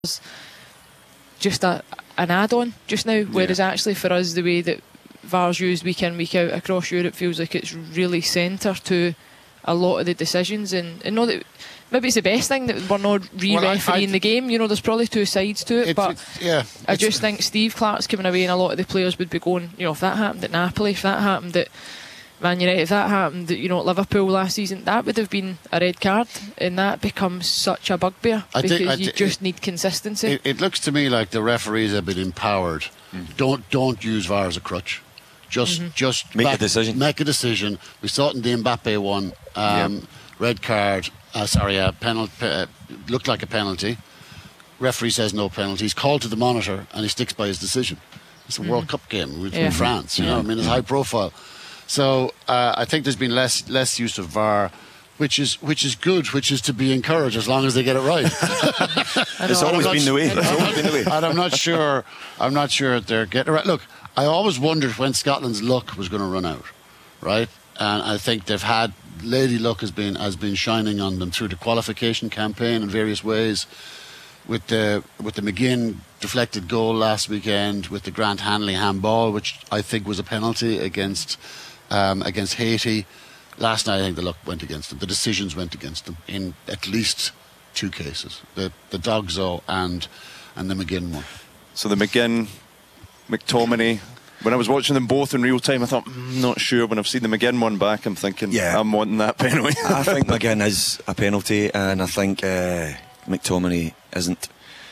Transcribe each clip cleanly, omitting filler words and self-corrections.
just an add-on just now, whereas actually for us, the way that VAR's used week in, week out across Europe feels like it's really centre to a lot of the decisions, and not that maybe it's the best thing that we're not re-refereeing the game. There's probably two sides to it, but I just think Steve Clarke's coming away and a lot of the players would be going, if that happened at Napoli, if that happened at Man United, if that happened at Liverpool last season, that would have been a red card, and that becomes such a bugbear because you just need consistency. It looks to me like the referees have been empowered. Don't use VAR as a crutch. Just make a decision. Make a decision. We saw it in the Mbappe one. Red card. Penalty. Looked like a penalty. Referee says no penalty. He's called to the monitor and he sticks by his decision. It's a World Cup game in France. It's high profile. So I think there's been less use of VAR, which is good, which is to be encouraged as long as they get it right. It's always been the way. And I'm not sure they're getting it right. Look, I always wondered when Scotland's luck was going to run out, right? And I think they've had Lady Luck has been shining on them through the qualification campaign in various ways, with the McGinn deflected goal last weekend, with the Grant Hanley handball, which I think was a penalty against Haiti. Last night I think the luck went against them. The decisions went against them in at least two cases: the Dogzo and the McGinn one. So the McGinn, McTominay. When I was watching them both in real time, I thought, not sure. When I've seen the McGinn one back, I'm thinking, I'm wanting that penalty. I think McGinn is a penalty, and I think McTominay isn't.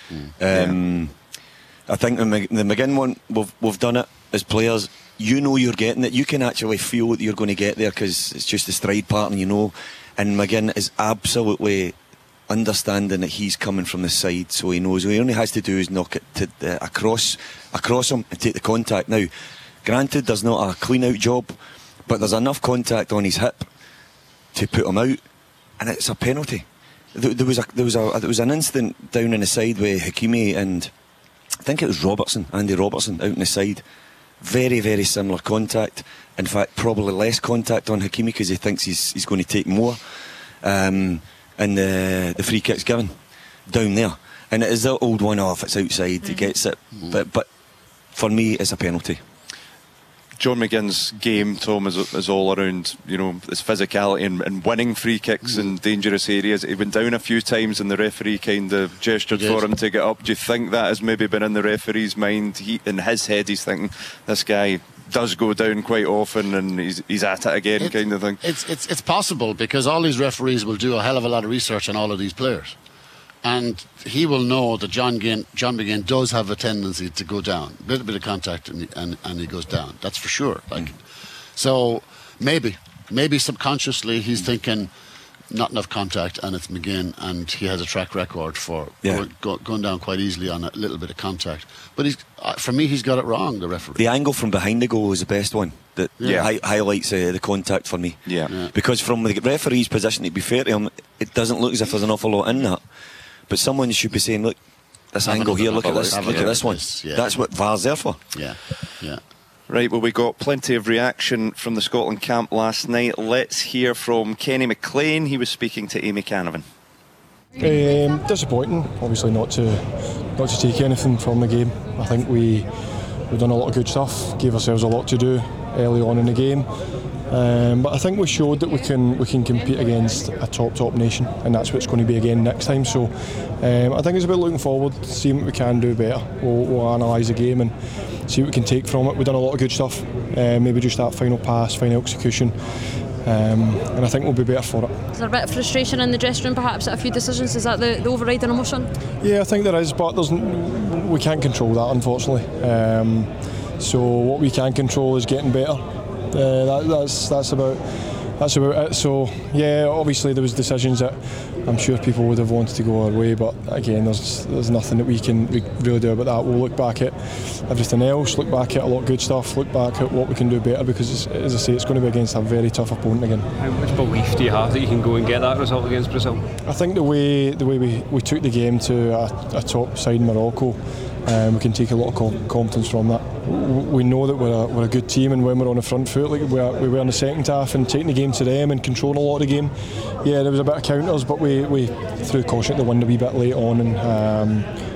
I think the McGinn one, we've done it as players. You're getting it. You can actually feel that you're going to get there because it's just the stride part, and And McGinn is absolutely understanding that he's coming from the side, so he knows what he only has to do is knock it to across him and take the contact. Now, granted, there's not a clean out job, but there's enough contact on his hip to put him out, and it's a penalty. There was an incident down in the side with Hakimi and I think it was Andy Robertson out in the side. Very, very similar contact. In fact, probably less contact on Hakimi because he thinks he's going to take more. And the free kick's given down there, and it is the old one off. It's outside, he gets it, but for me it's a penalty. John McGinn's game, Tom, is all around his physicality and winning free kicks in dangerous areas. He went down a few times and the referee kind of gestured for him to get up. Do you think that has maybe been in the referee's mind? In his head he's thinking, this guy does go down quite often and he's at it again, kind of thing. It's possible, because all these referees will do a hell of a lot of research on all of these players, and he will know that John McGinn does have a tendency to go down, a little bit of contact and he goes down. That's for sure. So maybe subconsciously he's thinking not enough contact, and it's McGinn, and he has a track record for going down quite easily on a little bit of contact. But for me, he's got it wrong, the referee. The angle from behind the goal is the best one that highlights the contact for me. Because from the referee's position, to be fair to him, it doesn't look as if there's an awful lot in that. But someone should be saying, look, this angle here, look at this one. That's what VAR's there for. Yeah. Right, well, we got plenty of reaction from the Scotland camp last night. Let's hear from Kenny McLean. He was speaking to Amy Canavan. Disappointing, obviously, not to take anything from the game. I think we've done a lot of good stuff, gave ourselves a lot to do early on in the game. But I think we showed that we can compete against a top nation, and that's what it's going to be again next time. So I think it's about looking forward, seeing what we can do better. We'll analyse the game and see what we can take from it. We've done a lot of good stuff, maybe just that final pass, final execution, and I think we'll be better for it. Is there a bit of frustration in the dressing room perhaps at a few decisions? Is that the overriding emotion? Yeah, I think there is, but we can't control that, unfortunately. So what we can control is getting better. That's about it. So yeah, obviously there was decisions that I'm sure people would have wanted to go our way, but again, there's nothing that we can really do about that. We'll look back at everything else, look back at a lot of good stuff, look back at what we can do better, because as I say, it's going to be against a very tough opponent again. How much belief do you have that you can go and get that result against Brazil? I think the way we took the game to a top side in Morocco, we can take a lot of confidence from that. We know that we're a good team, and when we're on the front foot like we were in the second half and taking the game to them and controlling a lot of the game, there was a bit of counters, but we threw caution to the wind a wee bit late on, and